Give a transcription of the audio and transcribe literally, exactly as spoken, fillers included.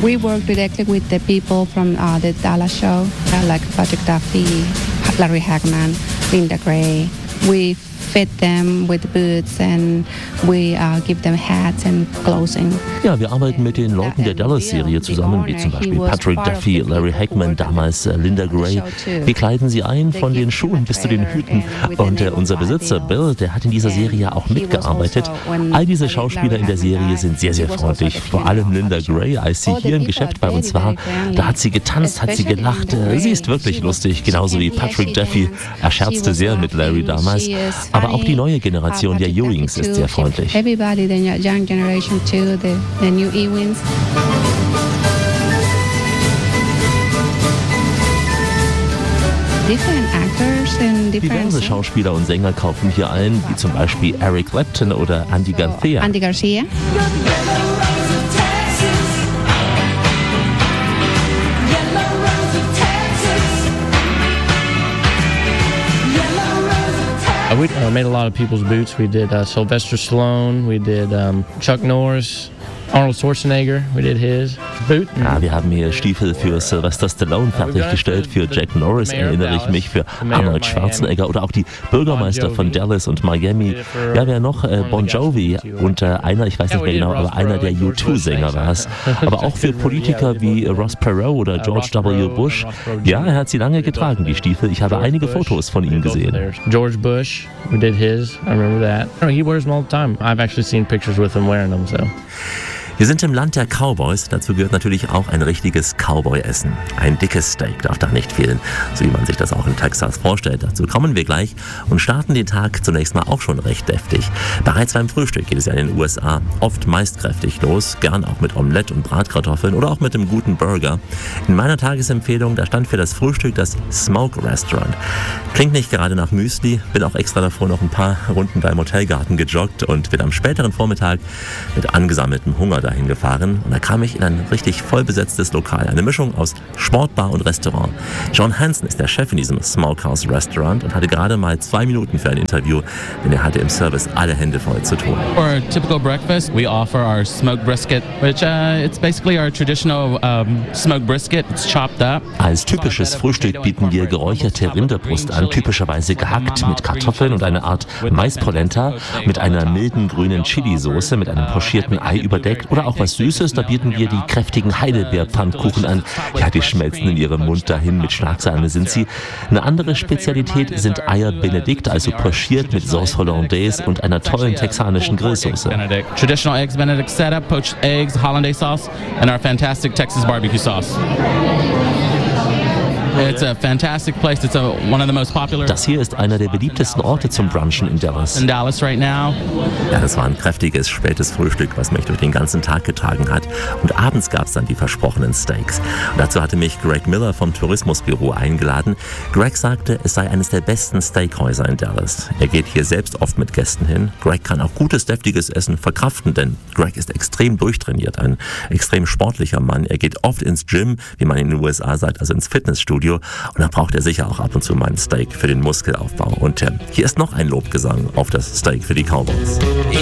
We work directly with the people from uh, the Dallas show, uh, like Patrick Duffy, Larry Hagman, Linda Gray. We fit them with boots and we uh, give them hats and clothing. Ja, wir arbeiten mit den Leuten der Dallas-Serie zusammen, wie zum Beispiel Patrick Duffy, Larry Hagman, damals äh, Linda Gray. Wir kleiden sie ein, von den Schuhen bis zu den Hüten. Und äh, unser Besitzer Bill, der hat in dieser Serie ja auch mitgearbeitet. All diese Schauspieler in der Serie sind sehr, sehr freundlich. Vor allem Linda Gray, als sie hier im Geschäft bei uns war, da hat sie getanzt, hat sie gelacht. Sie ist wirklich lustig, genauso wie Patrick Duffy. Er scherzte sehr mit Larry damals. Aber auch die neue Generation der Ewings ist sehr freundlich. Everybody, the young generation too, the, the new Ewings. Different actors and different Diverse Schauspieler und Sänger kaufen hier ein, wie zum Beispiel Eric Clapton oder Andy Garcia. Andy Garcia. We uh, made a lot of people's boots. We did uh, Sylvester Stallone, we did um, Chuck Norris, Arnold Schwarzenegger, we did his boot. Ja, wir haben hier Stiefel für Sylvester Stallone fertiggestellt, für Jack Norris erinnere ich mich, für Arnold Schwarzenegger oder auch die Bürgermeister von Dallas und Miami. Ja, wer noch? Äh, Bon Jovi und äh, einer, ich weiß nicht mehr genau, aber einer der U zwei Sänger war es. Aber auch für Politiker wie Ross Perot oder George W. Bush. Ja, er hat sie lange getragen, die Stiefel. Ich habe einige Fotos von ihm gesehen. George Bush, we did his, I remember that. He wears them all the time. I've actually seen pictures with him wearing them, so. Wir sind im Land der Cowboys, dazu gehört natürlich auch ein richtiges Cowboy-Essen. Ein dickes Steak darf da nicht fehlen, so wie man sich das auch in Texas vorstellt. Dazu kommen wir gleich und starten den Tag zunächst mal auch schon recht deftig. Bereits beim Frühstück geht es ja in den U S A oft meist kräftig los, gern auch mit Omelette und Bratkartoffeln oder auch mit einem guten Burger. In meiner Tagesempfehlung, da stand für das Frühstück das Smoke Restaurant. Klingt nicht gerade nach Müsli, bin auch extra davor noch ein paar Runden beim Hotelgarten gejoggt und bin am späteren Vormittag mit angesammeltem Hunger dahin gefahren und da kam ich in ein richtig vollbesetztes Lokal. Eine Mischung aus Sportbar und Restaurant. John Hanson ist der Chef in diesem Smokehouse Restaurant und hatte gerade mal zwei Minuten für ein Interview, denn er hatte im Service alle Hände voll zu tun. For our typical breakfast, we offer our smoked brisket, which uh, it's basically our traditional um, smoked brisket. It's chopped up. Als typisches Frühstück bieten wir geräucherte Rinderbrust an, typischerweise gehackt mit Kartoffeln und einer Art Maispolenta mit einer milden grünen Chili-Soße mit einem pochierten Ei überdeckt. Oder auch was Süßes, da bieten wir die kräftigen Heidelbeerpfannkuchen an. Ja, die schmelzen in ihrem Mund dahin, mit Schlagsahne sind sie. Eine andere Spezialität sind Eier Benedikt, also pochiert mit Sauce Hollandaise und einer tollen texanischen Grillsoße. Traditional eggs Benedict setup, poached eggs, Hollandaise sauce and our fantastic Texas barbecue sauce. It's a fantastic place. It's a, one of the most popular. Das hier ist einer der beliebtesten Orte zum Brunchen in Dallas. In Dallas right now. Ja, das war ein kräftiges, spätes Frühstück, was mich durch den ganzen Tag getragen hat. Und abends gab es dann die versprochenen Steaks. Und dazu hatte mich Greg Miller vom Tourismusbüro eingeladen. Greg sagte, es sei eines der besten Steakhäuser in Dallas. Er geht hier selbst oft mit Gästen hin. Greg kann auch gutes, deftiges Essen verkraften, denn Greg ist extrem durchtrainiert, ein extrem sportlicher Mann. Er geht oft ins Gym, wie man in den U S A sagt, also ins Fitnessstudio. Und da braucht er sicher auch ab und zu mal ein Steak für den Muskelaufbau. Und äh, hier ist noch ein Lobgesang auf das Steak für die Cowboys.